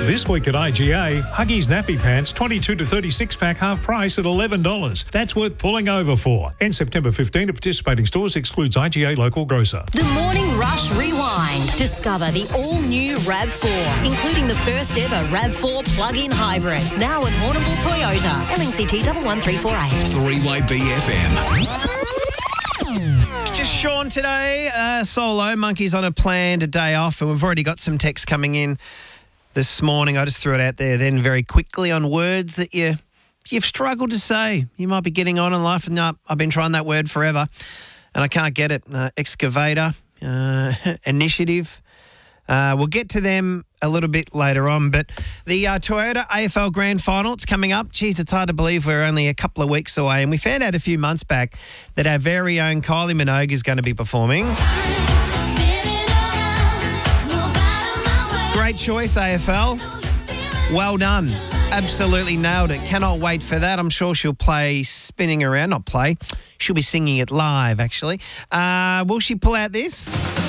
This week at IGA, Huggies Nappy Pants 22 to 36 pack half price at $11. That's worth pulling over for. End September 15 at participating stores, excludes IGA local grocer. The Morning Rush Rewind. Discover the all-new RAV4, including the first ever RAV4 plug-in hybrid. Now at Warrnambool Toyota. LNCT 11348. 3 BFM. Just Sean today, solo. Monkey's on a planned day off, and we've already got some texts coming in this morning. I just threw it out there then very quickly on words that you've struggled to say. You might be getting on in life and I've been trying that word forever and I can't get it. Excavator, initiative. We'll get to them a little bit later on, but the Toyota AFL Grand Final, it's coming up. Geez, it's hard to believe we're only a couple of weeks away, and we found out a few months back that our very own Kylie Minogue is going to be performing. Great choice, AFL. Well done. Absolutely nailed it. Cannot wait for that. I'm sure she'll play Spinning Around. Not play. She'll be singing it live, actually. Will she pull out this?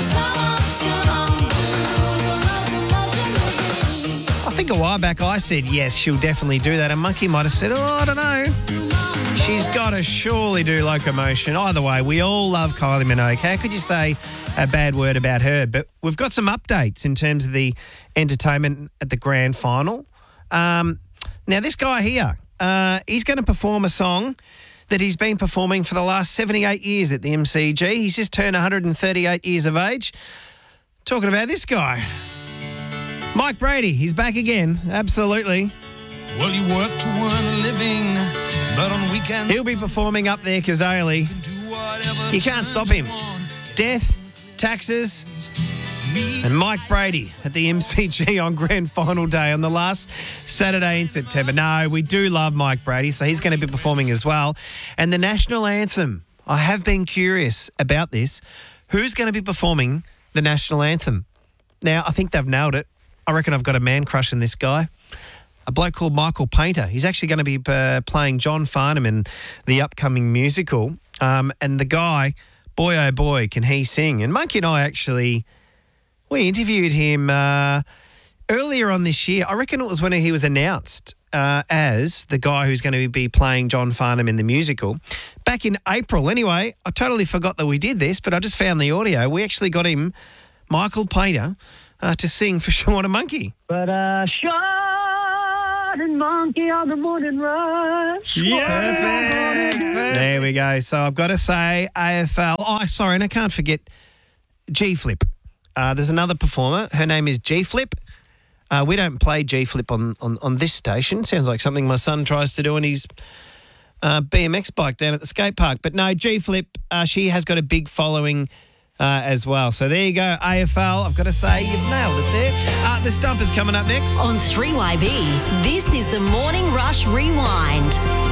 I think a while back I said yes, she'll definitely do that. And Monkey might have said, I don't know. She's got to surely do Locomotion. Either way, we all love Kylie Minogue. How could you say a bad word about her? But we've got some updates in terms of the entertainment at the grand final. Now, this guy here, he's going to perform a song that he's been performing for the last 78 years at the MCG. He's just turned 138 years of age. Talking about this guy, Mike Brady. He's back again. Absolutely. Well, you work to earn a living, but on weekends he'll be performing up there, Kazali. You can't stop him. Death, taxes, and Mike Brady at the MCG on grand final day on the last Saturday in September. No, we do love Mike Brady, so he's going to be performing as well. And the national anthem, I have been curious about this. Who's going to be performing the national anthem? Now, I think they've nailed it. I reckon I've got a man crush on this guy. A bloke called Michael Painter. He's actually going to be playing John Farnham in the upcoming musical. And the guy, boy oh boy, can he sing. And Monkey and I we interviewed him earlier on this year. I reckon it was when he was announced as the guy who's going to be playing John Farnham in the musical back in April. Anyway, I totally forgot that we did this, but I just found the audio. We actually got him, Michael Painter, to sing for Sean and Monkey. But Sean and Monkey on the morning rush. Yeah. Perfect. There we go. So I've got to say AFL. Oh, sorry, and I can't forget G-Flip. There's another performer. Her name is G-Flip. We don't play G-Flip on this station. Sounds like something my son tries to do on his BMX bike down at the skate park. But no, G-Flip, she has got a big following as well. So there you go, AFL. I've got to say, you've nailed it there. The Stumper's coming up next. On 3YB, this is the Morning Rush Rewind.